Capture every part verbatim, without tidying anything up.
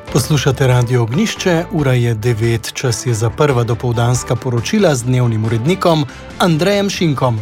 Poslušate Radio Ognišče, ura je devet, čas je za prva dopoldanska poročila z dnevnim urednikom Andrejem Šinkom.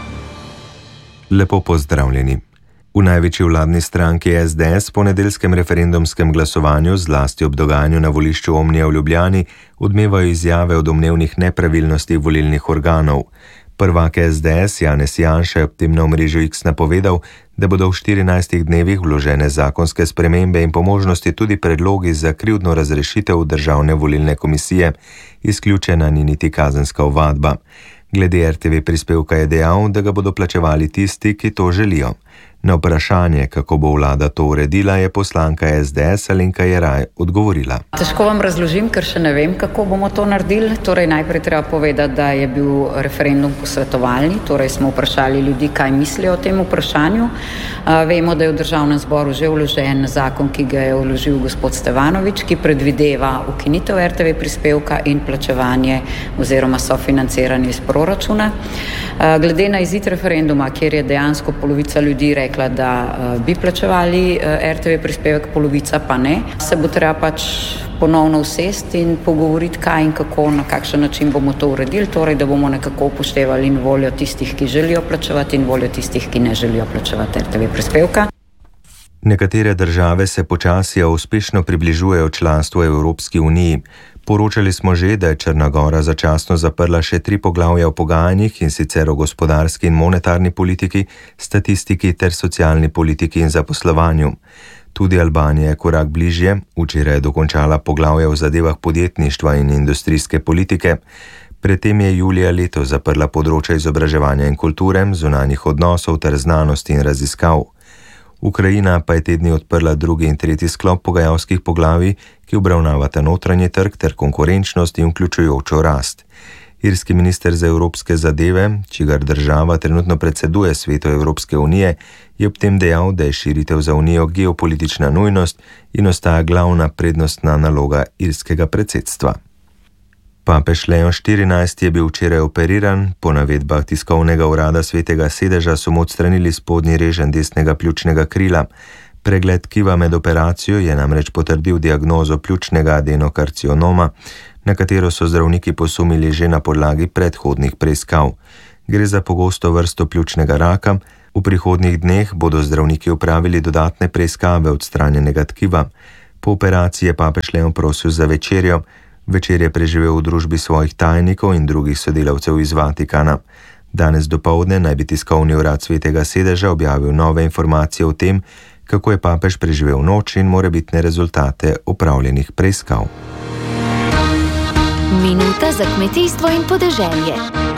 Lepo pozdravljeni. V največji vladni stranki S D S po nedeljskem referendumskem glasovanju, zlasti ob dogajanju na volišču Omnija v Ljubljani, odmevajo izjave o domnevnih nepravilnostih volilnih organov. Prvak S D S Janez Janša je ob tem na omrežju X napovedal, da bodo v štirinajstih dnevih vložene zakonske spremembe in po možnosti tudi predlogi za krivdno razrešitev državne volilne komisije, izključena ni niti kazenska ovadba. Glede R T V prispevka je dejal, da ga bodo plačevali tisti, ki to želijo. Na vprašanje, kako bo vlada to uredila, je poslanka S D S Alenka Jeraj odgovorila. Težko vam razložim, ker še ne vem, kako bomo to naredili. Torej, najprej treba povedati, da je bil referendum posvetovalni, torej smo vprašali ljudi, kaj mislijo o tem vprašanju. Vemo, da je v državnem zboru že vložen zakon, ki ga je vložil gospod Stevanovič, ki predvideva ukinitev R T V prispevka in plačevanje oziroma sofinanciranje iz proračuna. Glede na izid referenduma, kjer je dejansko polovica ljudi rekla, da bi plačevali R T V prispevek, polovica pa ne, se bo treba pač ponovno usesti in pogovoriti, kaj in kako, na kakšen način bomo to uredili, torej da bomo nekako upoštevali in voljo tistih, ki želijo plačevati, in voljo tistih, ki ne želijo plačevati R T V prispevka. Nekatere države se počasi a uspešno približujejo članstvu Evropski uniji. Poročali smo že, da je Črna Gora začasno zaprla še tri poglavja o pogajanjih, in sicer o gospodarski in monetarni politiki, statistiki ter socialni politiki in zaposlovanju. Tudi Albanija je korak bližje, včeraj je dokončala poglavje o zadevah podjetništva in industrijske politike. Predtem je julija letos zaprla področja izobraževanja in kulture, zunanjih odnosov ter znanosti in raziskav. Ukrajina pa je te dni odprla drugi in tretji sklop pogajalskih poglavij, ki obravnavata notranji trg ter konkurenčnost in vključujočo rast. Irski minister za evropske zadeve, čigar država trenutno predseduje Svetu Evropske unije, je ob tem dejal, da je širitev za unijo geopolitična nujnost in ostaja glavna prednostna naloga irskega predsedstva. Papež Leon štirinajsti je bil včeraj operiran. Po navedbah tiskovnega urada Svetega sedeža so mu odstranili spodnji reženj desnega pljučnega krila. Pregled tkiva med operacijo je namreč potrdil diagnozo pljučnega adenokarcinoma, na katero so zdravniki posumili že na podlagi predhodnih preiskav. Gre za pogosto vrsto pljučnega raka. V prihodnjih dneh bodo zdravniki opravili dodatne preiskave odstranjenega tkiva. Po operaciji je papež Leon prosil za večerjo. Večer je preživel v družbi svojih tajnikov in drugih sodelavcev iz Vatikana. Danes dopoldne naj bi tiskovni urad Svetega sedeža objavil nove informacije o tem, kako je papež preživel noč in morebitne rezultate opravljenih preiskav. Minuta za kmetijstvo in podeželje.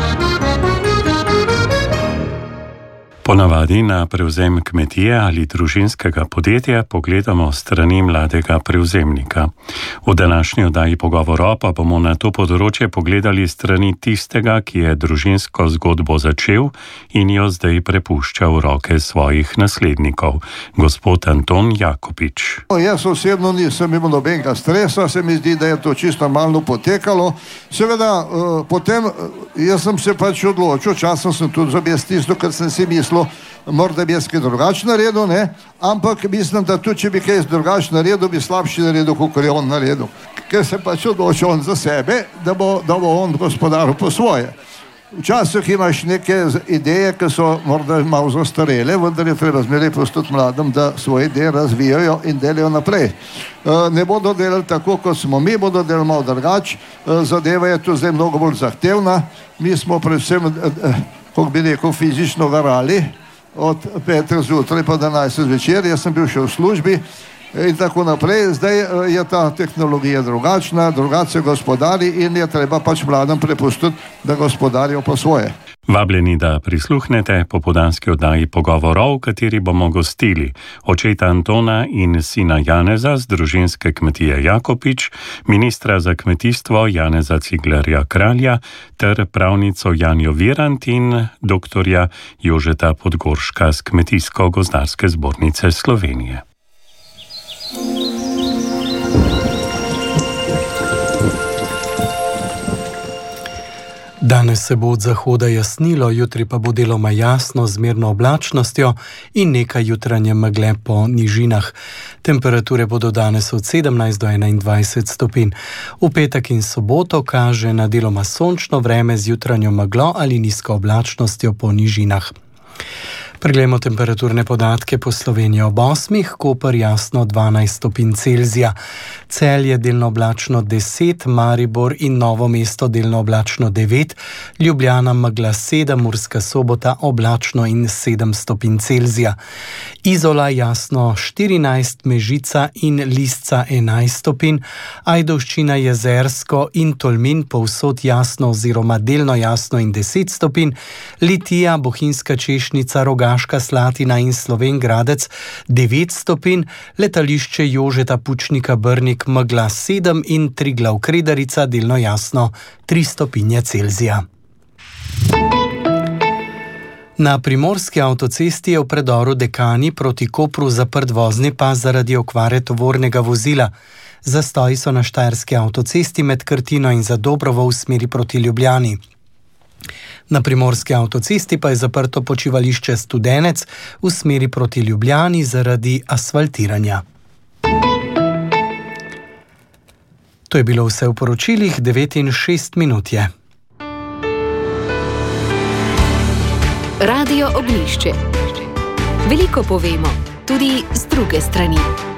Ponavadi na prevzem kmetije ali družinskega podjetja pogledamo strani mladega prevzemnika. V današnji oddaji Pogovora pa bomo na to področje pogledali strani tistega, ki je družinsko zgodbo začel in jo zdaj prepušča v roke svojih naslednikov. Gospod Anton Jakopič. Jaz osebno nisem imel nobenega stresa, se mi zdi, da je to čisto normalno potekalo. Seveda, potem jaz sem se pač odločil, časem sem tudi zobje stisnil, ker sem si mislil, morda bi jaz kaj drugačno naredil, ne? Ampak mislim, da tudi če bi kaj drugačno naredil, bi slabši naredil, kot je on naredil. Ker se pač odločil on za sebe, da bo, da bo on gospodaril po svoje. Včasih imaš neke ideje, ki so morda malo zastarele, vendar je treba zmeraj pustiti mladim, da svoje ideje razvijajo in delajo naprej. Ne bodo delali tako, kot smo mi, bodo delali malo drugače. Zadeva je tu zdaj mnogo bolj zahtevna. Mi smo predvsem, kako bi rekel, fizično garali od petih zjutraj pa do enajstih zvečer. Jaz sem bil še v službi in tako naprej. Zdaj je ta tehnologija drugačna, drugače gospodari in je treba pač mladim prepustiti, da gospodarijo po svoje. Vabljeni, da prisluhnete popoldanski oddaji Pogovorov, v kateri bomo gostili očeta Antona in sina Janeza z družinske kmetije Jakopič, ministra za kmetijstvo Janeza Ciglerja Kralja ter pravnico Janjo Virant in doktorja Jožeta Podgorška z Kmetijsko-gozdarske zbornice Slovenije. Danes se bo od zahoda jasnilo, jutri pa bo deloma jasno z mirno oblačnostjo in nekaj jutranje megle po nižinah. Temperature bodo danes od sedemnajst do enaindvajset stopinj. V petek in soboto kaže na deloma sončno vreme z jutranjo meglo ali nizko oblačnostjo po nižinah. Preglejmo temperaturne podatke po Sloveniji ob osmih, Koper jasno dvanajst stopinj Celzija, Celje delno oblačno deset, Maribor in Novo mesto delno oblačno devet, Ljubljana megla sedem, Murska Sobota oblačno in sedem stopinj Celzija, Izola jasno štirinajst, Mežica in Lisca enajst stopinj, Ajdovščina, Jezersko in Tolmin povsod jasno oziroma delno jasno in deset stopinj, Litija, Bohinjska Češnica, Rogaška Slatina in Slovenj Gradec devet stopinj, letališče Jožeta Pučnika Brnik megla sedem in Triglav Kredarica delno jasno tri stopinje Celzija. Na primorski avtocesti je v predoru Dekani proti Kopru zaprt vozni pas zaradi okvare tovornega vozila. Zastoji so na štajerski avtocesti med Krtino in Zadobrovo v smeri proti Ljubljani. Na primorski avtocesti pa je zaprto počivališče Studenec v smeri proti Ljubljani zaradi asfaltiranja. To je bilo vse v poročilih, devet in šest minut je. Radio Ognjišče. Veliko povemo, tudi z druge strani.